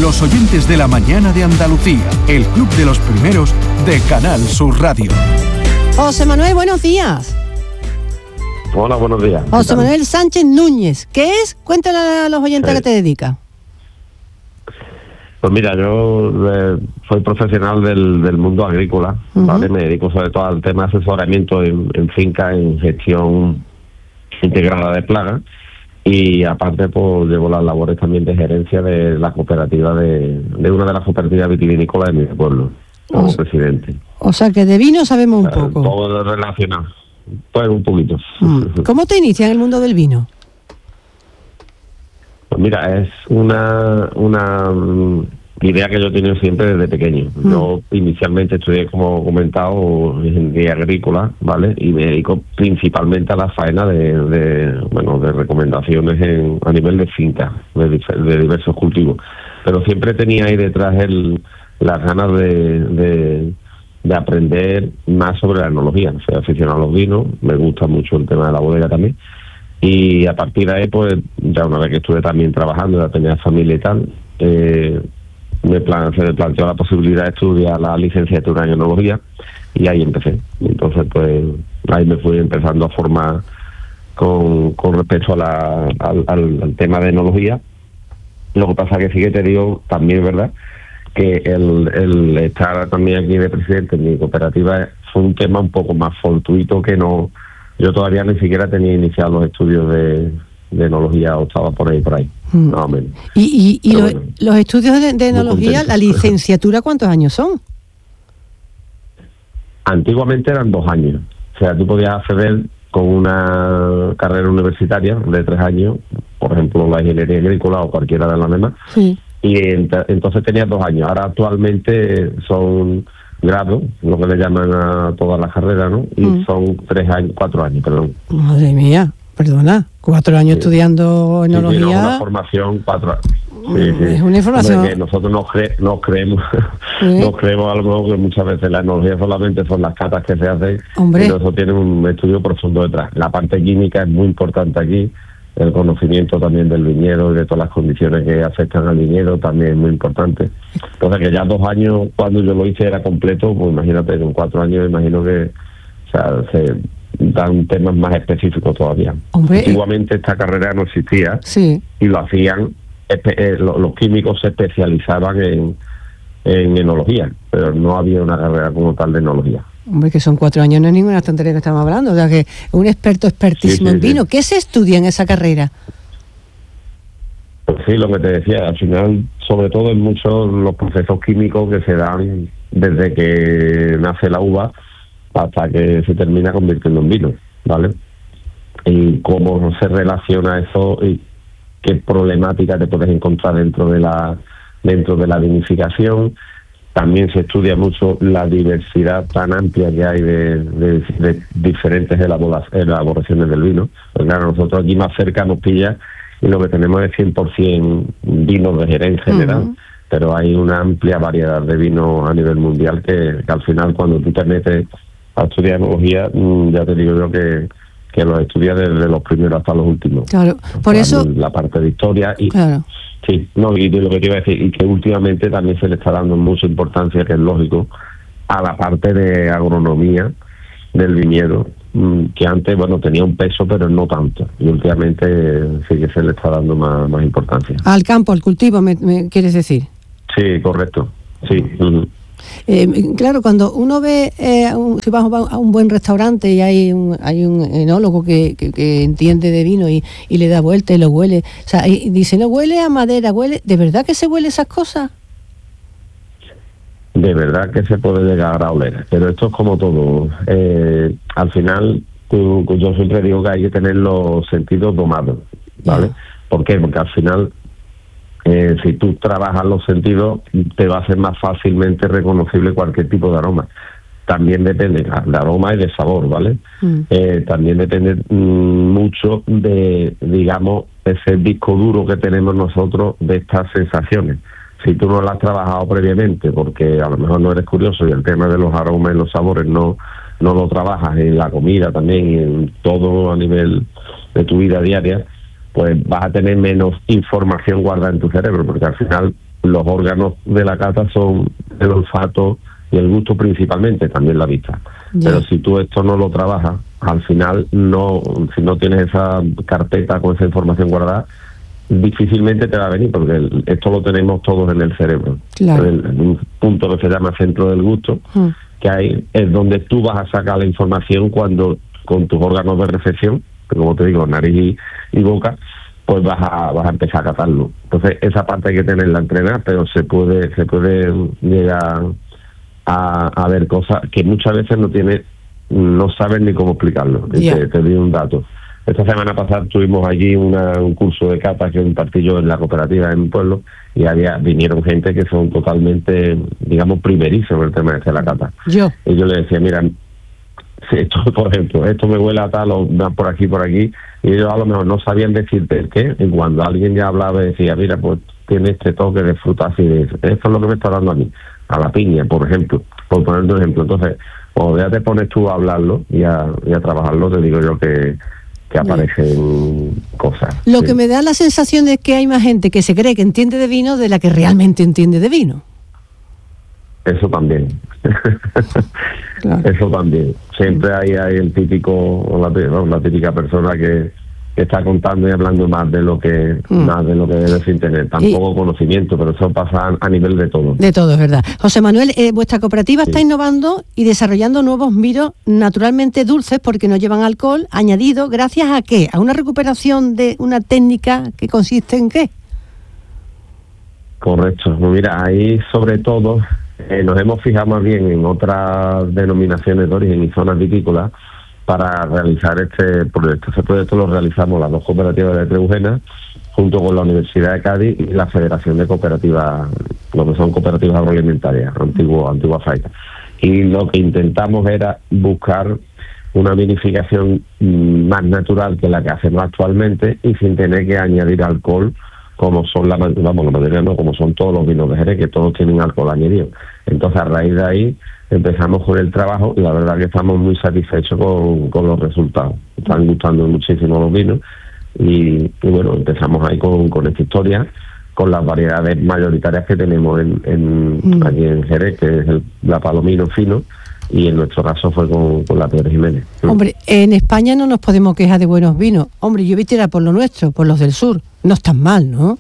Los oyentes de la mañana de Andalucía, el club de los primeros de Canal Sur Radio. José Manuel, buenos días. Hola, buenos días. José Manuel Sánchez Núñez, ¿qué es? Cuéntale a los oyentes a qué te dedicas. Pues mira, yo soy profesional del mundo agrícola, ¿vale? Me dedico sobre todo al tema de asesoramiento en finca, en gestión integrada de plagas, y aparte pues llevo las labores también de gerencia de la cooperativa de una de las cooperativas vitivinícolas de mi pueblo, como presidente. O sea que de vino sabemos un poco. Todo relacionado, pues un poquito. ¿Cómo te inicias en el mundo del vino? Pues mira, es una idea que yo he tenido siempre desde pequeño. Yo inicialmente estudié, como he comentado, ingeniería agrícola, ¿vale? Y me dedico principalmente a la faena de recomendaciones a nivel de finca, de diversos cultivos. Pero siempre tenía ahí detrás las ganas de aprender más sobre la enología. Soy aficionado a los vinos, me gusta mucho el tema de la bodega también. Y a partir de ahí, pues, ya una vez que estuve también trabajando, ya tenía familia y tal, se me planteó la posibilidad de estudiar la licenciatura en enología, y ahí empecé. Entonces, pues, ahí me fui empezando a formar con respecto al tema de enología. Lo que pasa que sí que te digo, también es verdad, que el estar también aquí de presidente en mi cooperativa fue un tema un poco más fortuito, que no... Yo todavía ni siquiera tenía iniciado los estudios de enología, o estaba por ahí, más o menos. ¿Y los estudios de enología, la licenciatura, cuántos años son? Antiguamente eran 2 años. O sea, tú podías acceder con una carrera universitaria de 3 años, por ejemplo, la ingeniería agrícola o cualquiera de las demás. Sí. Y entonces tenías 2 años. Ahora actualmente son grados, lo que le llaman a todas las carreras, ¿no? Y son 4 años, perdón. Madre mía, perdona, 4 años estudiando enología. Sí, una formación, 4 años. Es una información. Que nosotros nos creemos algo que muchas veces la enología solamente son las catas que se hacen. Hombre. Y eso tiene un estudio profundo detrás. La parte química es muy importante aquí. El conocimiento también del viñedo y de todas las condiciones que afectan al viñedo también es muy importante. Entonces, que ya 2 años, cuando yo lo hice, era completo, pues imagínate, con 4 años imagino que se dan temas más específicos todavía. Hombre, antiguamente esta carrera no existía, sí, y lo hacían, los químicos se especializaban en enología, pero no había una carrera como tal de enología. Hombre, que son 4 años, no es ninguna tontería que estamos hablando. O sea, que un expertísimo en vino. ¿Qué se estudia en esa carrera? Pues sí, lo que te decía, al final, sobre todo en muchos los procesos químicos que se dan desde que nace la uva hasta que se termina convirtiendo en vino, ¿vale? Y cómo se relaciona eso y qué problemática te puedes encontrar dentro de la vinificación. También se estudia mucho la diversidad tan amplia que hay de diferentes elaboraciones del vino. Pues claro, nosotros aquí más cerca nos pilla y lo que tenemos es 100% vinos de Jerez en general, pero hay una amplia variedad de vinos a nivel mundial que al final, cuando tú te metes a estudiar enología, ya te digo yo que los estudias desde los primeros hasta los últimos. Claro, por eso... La parte de historia y... Claro. Sí, no, y lo que te iba a decir, y que últimamente también se le está dando mucha importancia, que es lógico, a la parte de agronomía del viñedo, que antes, bueno, tenía un peso, pero no tanto, y últimamente sí que se le está dando más importancia. Al campo, al cultivo, ¿me quieres decir? Sí, correcto, sí. Claro, cuando uno ve, si vas a un buen restaurante y hay un enólogo que entiende de vino y le da vuelta y lo huele, o sea, y dice, no, huele a madera, huele, ¿de verdad que se huele esas cosas? De verdad que se puede llegar a oler, pero esto es como todo. Al final, yo siempre digo que hay que tener los sentidos domados, ¿vale? ¿Por qué? Porque al final, si tú trabajas los sentidos, te va a ser más fácilmente reconocible cualquier tipo de aroma. También depende de aroma y de sabor, ¿vale? También depende mucho de, digamos, ese disco duro que tenemos nosotros de estas sensaciones. Si tú no lo has trabajado previamente, porque a lo mejor no eres curioso y el tema de los aromas y los sabores no lo trabajas en la comida también y en todo a nivel de tu vida diaria, pues vas a tener menos información guardada en tu cerebro, porque al final los órganos de la cata son el olfato y el gusto principalmente, también la vista. Pero si tú esto no lo trabajas, al final si no tienes esa carpeta con esa información guardada, difícilmente te va a venir, porque esto lo tenemos todos en el cerebro. Claro. En un punto que se llama centro del gusto, que ahí es donde tú vas a sacar la información cuando con tus órganos de recepción, que como te digo, nariz y boca, pues vas a empezar a catarlo. Entonces esa parte hay que tenerla entrenada, pero se puede llegar a ver cosas que muchas veces no saben ni cómo explicarlo. Te doy un dato. Esta semana pasada tuvimos allí un curso de cata que impartí yo en la cooperativa en mi pueblo, y vinieron gente que son totalmente, digamos, primerizos en el tema de la cata. Y yo le decía, mira, esto, por ejemplo, esto me huele a tal o por aquí, y ellos a lo mejor no sabían decirte el qué, y cuando alguien ya hablaba y decía, mira, pues tiene este toque de fruta así, esto es lo que me está dando a mí, a la piña, por ejemplo, por ponerte un ejemplo. Entonces, cuando ya te pones tú a hablarlo y a trabajarlo, te digo yo que aparecen cosas. Lo que me da la sensación es que hay más gente que se cree que entiende de vino de la que realmente entiende de vino. Eso también. Claro. Eso también. Siempre hay el típico, o la típica persona que está contando y hablando más de lo que debe sin tener tampoco conocimiento, pero eso pasa a nivel de todo. De todo, es verdad. José Manuel, vuestra cooperativa está innovando y desarrollando nuevos vinos naturalmente dulces porque no llevan alcohol añadido. ¿Gracias a qué? ¿A una recuperación de una técnica que consiste en qué? Correcto. Pues mira, ahí sobre todo nos hemos fijado más bien en otras denominaciones de origen y zonas vitícolas para realizar este proyecto. Este proyecto lo realizamos las dos cooperativas de Trebujena, junto con la Universidad de Cádiz y la Federación de Cooperativas, lo que son cooperativas agroalimentarias, antigua FAICA. Y lo que intentamos era buscar una vinificación más natural que la que hacemos actualmente y sin tener que añadir alcohol, como son la mayoría no, como son todos los vinos de Jerez, que todos tienen alcohol añadido. Entonces, a raíz de ahí, empezamos con el trabajo y la verdad que estamos muy satisfechos con los resultados. Están gustando muchísimo los vinos y bueno, empezamos ahí con esta historia, con las variedades mayoritarias que tenemos aquí en Jerez, que es la Palomino fino, y en nuestro caso fue con la Pedro Jiménez. Hombre, en España no nos podemos quejar de buenos vinos. Hombre, yo voy a tirar por lo nuestro, por los del sur. No están mal, ¿no?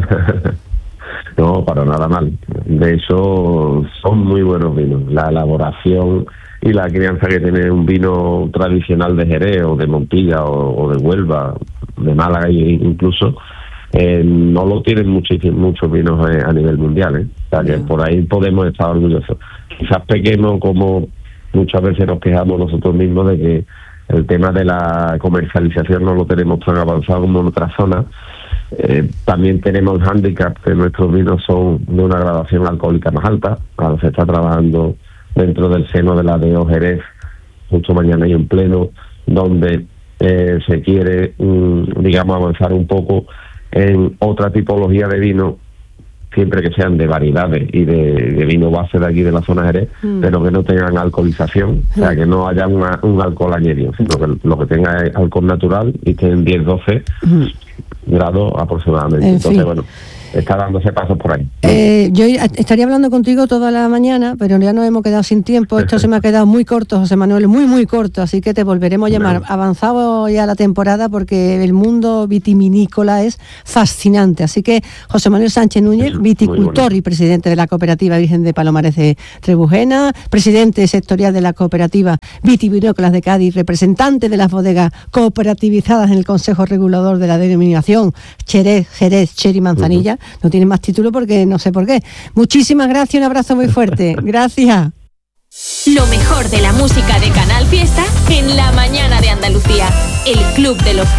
No, para nada mal. De hecho, son muy buenos vinos. La elaboración y la crianza que tiene un vino tradicional de Jerez o de Montilla o de Huelva, de Málaga incluso, no lo tienen muchos vinos a nivel mundial. O sea que por ahí podemos estar orgullosos. Quizás pequemos, como muchas veces nos quejamos nosotros mismos, de que el tema de la comercialización no lo tenemos tan avanzado como en otras zonas. También tenemos el hándicap que nuestros vinos son de una graduación alcohólica más alta. Ahora se está trabajando dentro del seno de la DO Jerez, justo mañana y en pleno, donde se quiere, digamos, avanzar un poco en otra tipología de vino, siempre que sean de variedades y de vino base de aquí de la zona Jerez, pero que no tengan alcoholización, o sea, que no haya un alcohol añadido, sino que lo que tenga es alcohol natural y que en 10-12 grados aproximadamente. Entonces, bueno, está dándose pasos por ahí. Yo estaría hablando contigo toda la mañana, pero ya nos hemos quedado sin tiempo. Esto se me ha quedado muy corto, José Manuel, muy corto, así que te volveremos a llamar. Avanzado ya la temporada, porque el mundo vitivinícola es fascinante. Así que José Manuel Sánchez Núñez, viticultor y presidente de la Cooperativa Virgen de Palomares de Trebujena, presidente sectorial de la Cooperativa Vitivinícolas de Cádiz, representante de las bodegas cooperativizadas en el Consejo Regulador de la denominación Jerez, Cherry Manzanilla. No tiene más título porque no sé por qué. Muchísimas gracias, un abrazo muy fuerte. Gracias. Lo mejor de la música de Canal Fiesta en la mañana de Andalucía. El Club de los